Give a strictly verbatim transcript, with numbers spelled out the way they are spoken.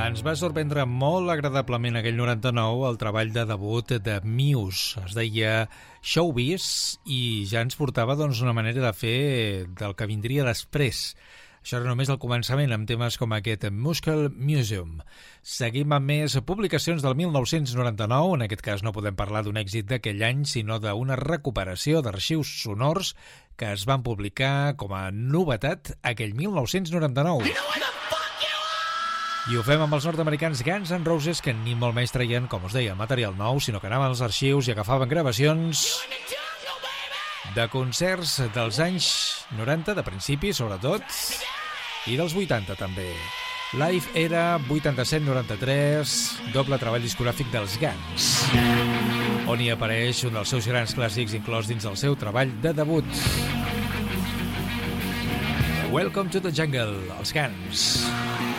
Ens va sorprendre molt agradablement aquell noranta-nou el treball de debut de Muse. Es deia Showbiz i ja ens portava doncs, una manera de fer del que vindria després. Això era només el començament, amb temes com aquest Muscle Museum. Seguim amb més publicacions del mil nou-cents noranta-nou. En aquest cas no podem parlar d'un èxit d'aquell any, sinó d'una recuperació d'arxius sonors que es van publicar com a novetat aquell mil nou-cents noranta-nou. I ho fem amb els nord-americans Guns N' Roses, que ni molt menys traien, com us deia, material nou, sinó que anaven als arxius i agafaven gravacions de concerts dels anys noranta, de principi, sobretot, i dels vuitanta, també. Live era vuitanta-set noranta-tres, doble treball discogràfic dels Guns, on hi apareix un dels seus grans clàssics inclòs dins del seu treball de debut. Welcome to the Jungle, els Guns.